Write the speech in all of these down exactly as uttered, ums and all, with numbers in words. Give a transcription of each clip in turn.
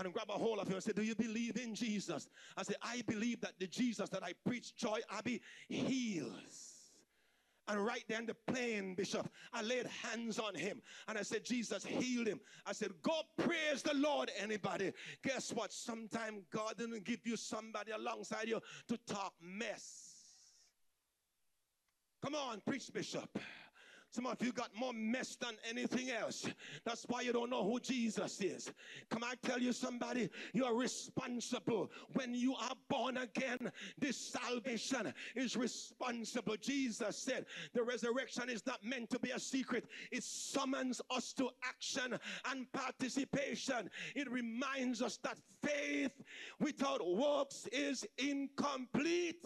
and grab a hold of him and say, do you believe in Jesus? I said, I believe that the Jesus that I preach, Joy Abbey, heals. And right there in the plane, Bishop, I laid hands on him and I said, Jesus healed him. I said, go praise the Lord, anybody. Guess what? Sometimes God didn't give you somebody alongside you to talk mess. Come on, preach, Bishop. Some of you got more mess than anything else. That's why you don't know who Jesus is. Come I tell you, somebody, you are responsible. When you are born again, this salvation is responsible. Jesus said the resurrection is not meant to be a secret. It summons us to action and participation. It reminds us that faith without works is incomplete.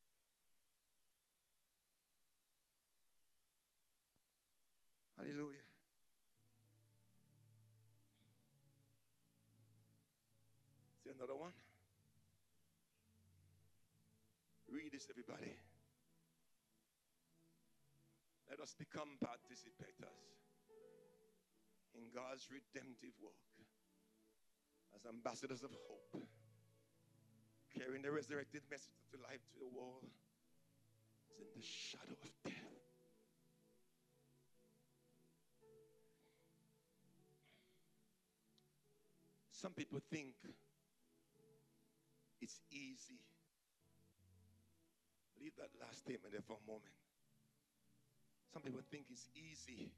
Hallelujah. See another one? Read this, everybody. Let us become participators in God's redemptive work as ambassadors of hope, carrying the resurrected message of the life to the world is in the shadow of death. Some people think it's easy. Leave that last statement there for a moment. Some people think it's easy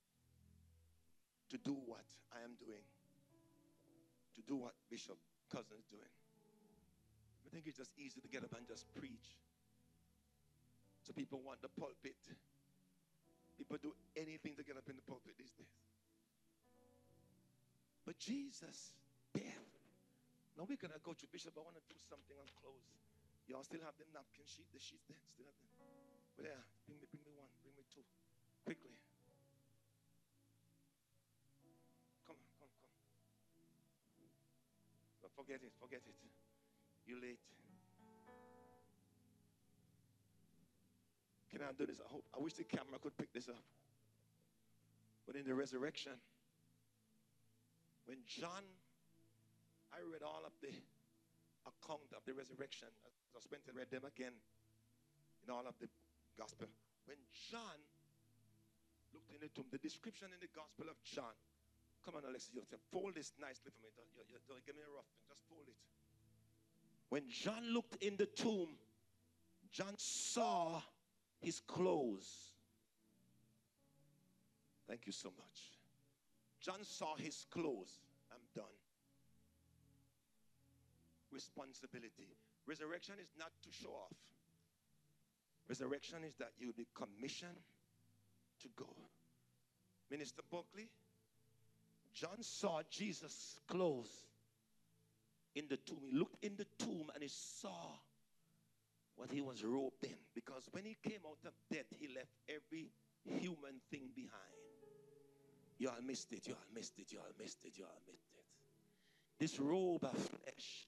to do what I am doing, to do what Bishop Cousin is doing. I think it's just easy to get up and just preach. So people want the pulpit. People do anything to get up in the pulpit these days. But Jesus' death. Now we're going to go to Bishop. I want to do something and close. Y'all still have them napkin sheet, the sheets there? Still have them? Well, yeah, bring me, bring me one, bring me two. Quickly. Come on, come, come. But forget it, forget it. You're late. Can I do this? I hope. I wish the camera could pick this up. But in the resurrection, when John, I read all of the account of the resurrection. I spent and read them again in all of the gospel. When John looked in the tomb, the description in the gospel of John. Come on, Alexis, you have to fold this nicely for me. Don't, you, you, don't give me a rough thing. Just fold it. When John looked in the tomb, John saw his clothes. Thank you so much. John saw his clothes. I'm done. Responsibility. Resurrection is not to show off. Resurrection is that you'll be commissioned to go. Minister Buckley, John saw Jesus' clothes in the tomb. He looked in the tomb and he saw what he was robed in. Because when he came out of death, he left every human thing behind. You all missed it, you all missed it, you all missed it, you all missed it. This robe of flesh,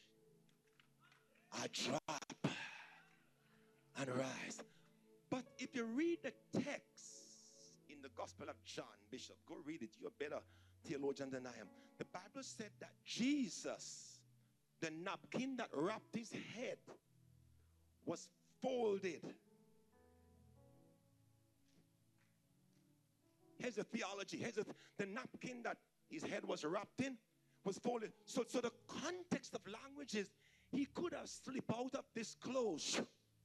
I drop and rise. But if you read the text in the Gospel of John, Bishop, go read it. You're a better theologian than I am. The Bible said that Jesus, the napkin that wrapped his head, was folded. Here's the theology. Here's the, the napkin that his head was wrapped in was folded. So, so the context of language is he could have slipped out of this clothes.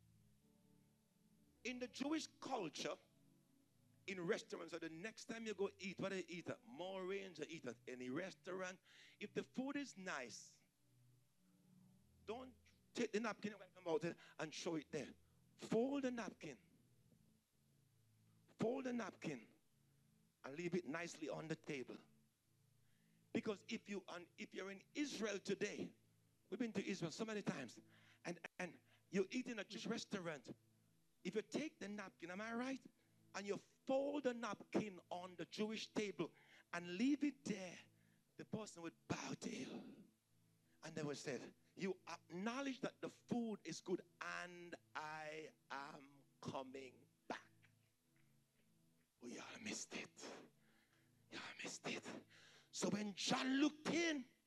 In the Jewish culture, in restaurants, or the next time you go eat, what do you eat at? More range or eat at any restaurant. If the food is nice, don't take the napkin and wipe them out and show it there. Fold the napkin. Fold the napkin. And leave it nicely on the table. Because if you and if you're in Israel today, we've been to Israel so many times, and and you eat in a Jewish restaurant. If you take the napkin, am I right? And you fold the napkin on the Jewish table and leave it there, the person would bow to you, and they would say, "You acknowledge that the food is good, and I am coming back." Oh, y'all missed it. Y'all missed it. So when John looked in,